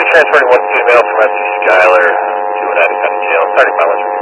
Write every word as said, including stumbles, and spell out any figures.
transferring one female from S C Schuyler to Oneida County Jail, starting mileage.